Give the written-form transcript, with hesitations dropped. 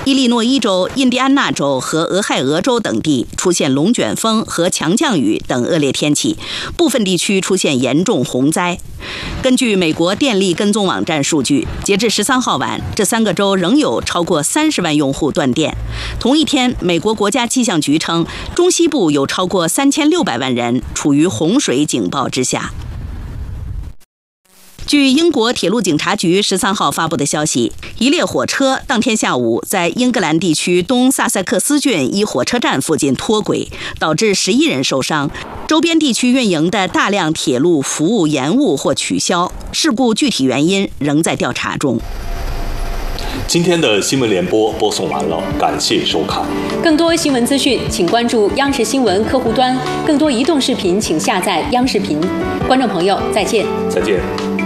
伊利诺伊州、印第安纳州和俄亥俄州等地出现龙卷风和强降雨等恶劣天气，部分地区出现严重洪灾。根据美国电力跟踪网站数据，截至13号晚，这3个州仍有超过30万用户断电。同一天，美国国家气象局称，中西部有超过3600万人处于洪水警报之下。据英国铁路警察局13号发布的消息，一列火车当天下午在英格兰地区东萨塞克斯郡一火车站附近脱轨，导致11人受伤。周边地区运营的大量铁路服务延误或取消，事故具体原因仍在调查中。 今天的新闻联播播送完了，感谢收看。 更多新闻资讯，请关注央视新闻客户端。更多移动视频，请下载央视频。观众朋友，再见。 再见。